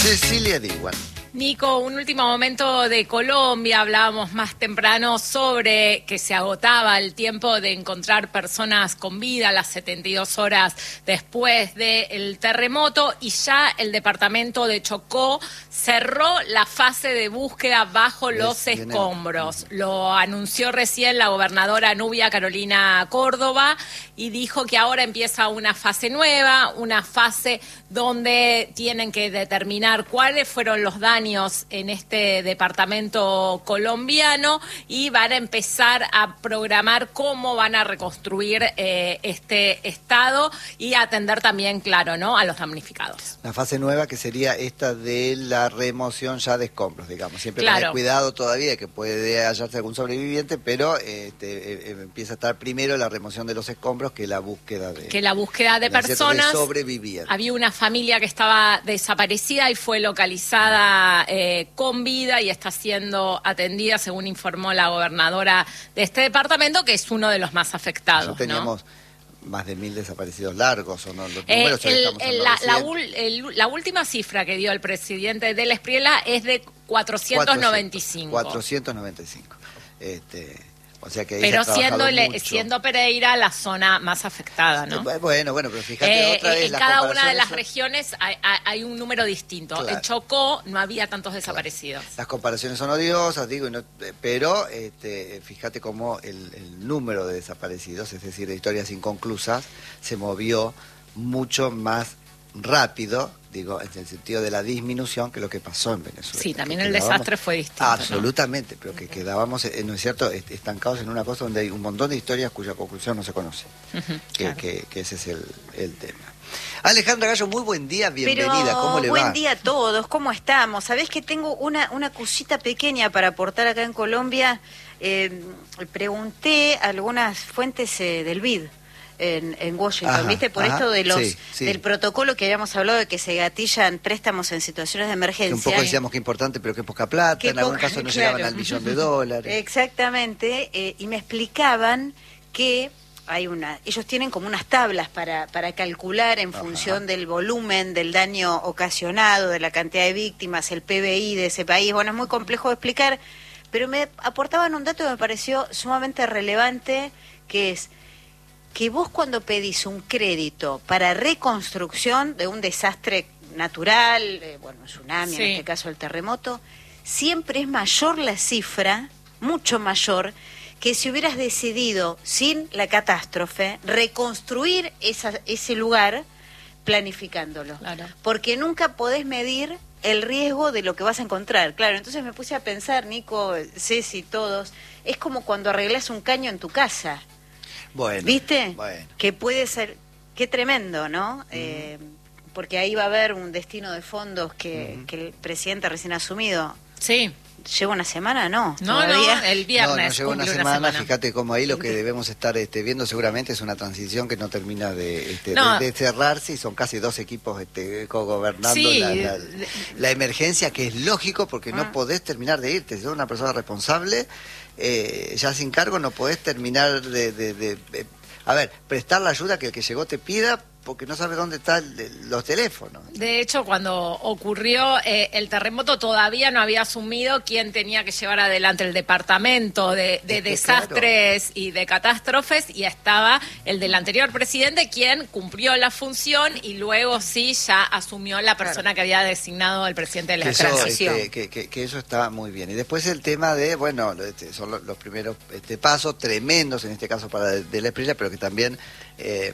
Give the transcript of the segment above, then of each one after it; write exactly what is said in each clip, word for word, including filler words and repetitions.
Cecilia Diwan. Nico, un último momento de Colombia. Hablábamos más temprano sobre que se agotaba el tiempo de encontrar personas con vida las setenta y dos horas después del terremoto, y ya el departamento de Chocó cerró la fase de búsqueda bajo los escombros. Lo anunció recién la gobernadora Nubia Carolina Córdoba y dijo que ahora empieza una fase nueva, una fase donde tienen que determinar cuáles fueron los daños en este departamento colombiano y van a empezar a programar cómo van a reconstruir eh, este estado y atender también, claro, ¿no?, a los damnificados. La fase nueva que sería esta de la remoción ya de escombros, digamos. Siempre claro. Tener cuidado todavía que puede hallarse algún sobreviviente, pero este, eh, empieza a estar primero la remoción de los escombros que la búsqueda de... Que la búsqueda de personas... De sobrevivientes. Había una familia que estaba desaparecida y fue localizada Eh, con vida y está siendo atendida, según informó la gobernadora de este departamento, que es uno de los más afectados. Ya teníamos ¿no? más de mil desaparecidos largos, ¿o no? Los eh, números el, estamos el, la, la, el, la última cifra que dio el presidente del Espriella es de cuatrocientos noventa y cinco. cuatrocientos noventa y cinco. Este... O sea que pero siendo, le, siendo Pereira la zona más afectada, ¿no? Bueno, bueno, pero fíjate, eh, otra vez en las cada una de las son... regiones hay, hay un número distinto. Claro. En Chocó no había tantos desaparecidos. Claro. Las comparaciones son odiosas, digo, y no, pero este, fíjate cómo el, el número de desaparecidos, es decir, de historias inconclusas, se movió mucho más rápido, digo, en el sentido de la disminución que lo que pasó en Venezuela. Sí, también el desastre fue distinto. Absolutamente, ¿no? Pero que quedábamos, ¿no es cierto?, estancados en una cosa donde hay un montón de historias cuya conclusión no se conoce. Uh-huh, que, claro. que, que ese es el, el tema. Alejandra Gallo, muy buen día, bienvenida, Pero, ¿cómo le va? Buen día a todos, ¿cómo estamos? Sabés que tengo una, una cosita pequeña para aportar acá en Colombia. Eh, pregunté a algunas fuentes eh, del B I D. En, en Washington, ajá, ¿viste? Por ajá, esto de los sí, sí. del protocolo que habíamos hablado de que se gatillan préstamos en situaciones de emergencia. Que un poco decíamos que importante, pero que poca plata, que en poca, algún caso no claro. llegaban al billón de dólares. Exactamente, eh, y me explicaban que hay una, ellos tienen como unas tablas para, para calcular en ajá. función del volumen del daño ocasionado, de la cantidad de víctimas, el P B I de ese país. Bueno, es muy complejo de explicar, pero me aportaban un dato que me pareció sumamente relevante, que es que vos cuando pedís un crédito para reconstrucción de un desastre natural, eh, bueno, un tsunami, sí. en este caso el terremoto, siempre es mayor la cifra, mucho mayor, que si hubieras decidido, sin la catástrofe, reconstruir esa, ese lugar planificándolo. Claro. Porque nunca podés medir el riesgo de lo que vas a encontrar. Claro, entonces me puse a pensar, Nico, Ceci, todos, es como cuando arreglás un caño en tu casa. Bueno, ¿viste? Bueno. Que puede ser, qué tremendo, ¿no? Mm. Eh, porque ahí va a haber un destino de fondos que, mm. que el presidente recién asumido. Sí. ¿Lleva una semana? No, no, todavía. no, el viernes. No, no lleva una semana, una semana, fíjate cómo ahí lo que debemos estar este, viendo seguramente es una transición que no termina de, este, no. de, de cerrarse, y son casi dos equipos este, co-gobernando sí. la, la, la emergencia, que es lógico porque ah. no podés terminar de irte, si sos una persona responsable, eh, ya sin cargo no podés terminar de, de, de, de, a ver, prestar la ayuda que el que llegó te pida, porque no sabe dónde están los teléfonos. De hecho, cuando ocurrió eh, el terremoto, todavía no había asumido quién tenía que llevar adelante el departamento de, de es que desastres claro. y de catástrofes, y estaba el del anterior presidente, quien cumplió la función y luego sí ya asumió la persona claro. que había designado el presidente de la eso, transición. Este, que, que, que eso está muy bien. Y después el tema de, bueno, este, son los, los primeros este, pasos tremendos, en este caso para de, de la Espriella, pero que también... Eh,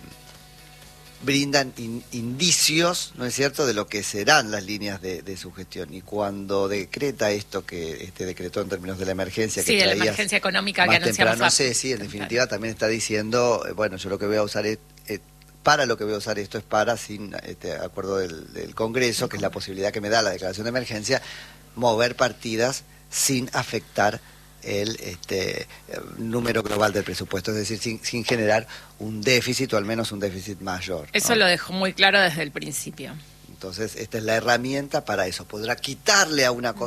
brindan in, indicios, ¿no es cierto?, de lo que serán las líneas de, de su gestión. Y cuando decreta esto que este decretó en términos de la emergencia, sí, que de la emergencia económica que anunciamos, no sé, sí, en definitiva claro. también está diciendo, bueno, yo lo que voy a usar es, eh, para lo que voy a usar esto es para, sin este acuerdo del, del Congreso, uh-huh. que es la posibilidad que me da la declaración de emergencia, mover partidas sin afectar el este número global del presupuesto, es decir, sin, sin generar un déficit o al menos un déficit mayor, ¿no? Eso lo dejó muy claro desde el principio. Entonces, esta es la herramienta para eso. Podrá quitarle a una cosa